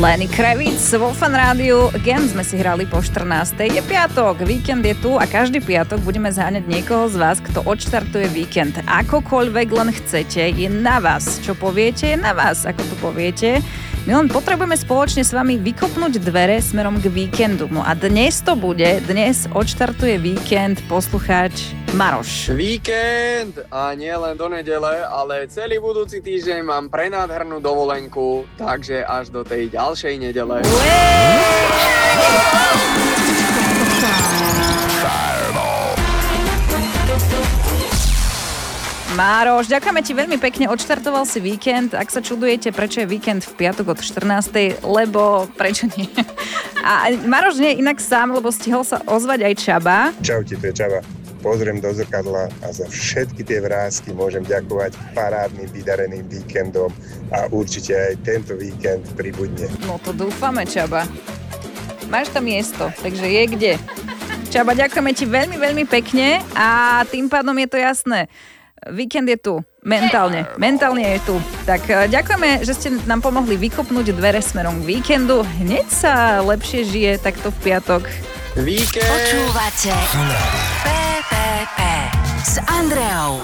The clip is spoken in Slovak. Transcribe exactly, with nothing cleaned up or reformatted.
Lenny Kravitz vo Fan Rádiu. Gen sme si hrali po štrnástej. Je piatok, víkend je tu a každý piatok budeme zháňať niekoho z vás, kto odštartuje víkend. Akokoľvek len chcete, je na vás. Čo poviete, je na vás, ako to poviete. My len potrebujeme spoločne s vami vykopnúť dvere smerom k víkendu. No a dnes to bude, dnes odštartuje víkend poslucháč Maroš. Víkend a nie len do nedele, ale celý budúci týždeň mám prenádhernú dovolenku, takže až do tej ďalšej nedele. Mároš, ďakujeme ti veľmi pekne, odštartoval si víkend. Ak sa čudujete, prečo je víkend v piatok od štrnástej, lebo prečo nie? A Mároš nie je inak sám, lebo stihol sa ozvať aj Čaba. Čaute, to je Čaba. Pozriem do zrkadla a za všetky tie vrásky môžem ďakovať parádnym vydareným víkendom a určite aj tento víkend pribudne. No to dúfame, Čaba. Máš tam miesto, takže je kde. Čaba, ďakujeme ti veľmi, veľmi pekne a tým pádom je to jasné. Víkend je tu. Mentálne. Mentálne je tu. Tak ďakujeme, že ste nám pomohli vykopnúť dvere smerom k víkendu. Hneď sa lepšie žije takto v piatok. Víkend! Počúvate P P P s Andreou.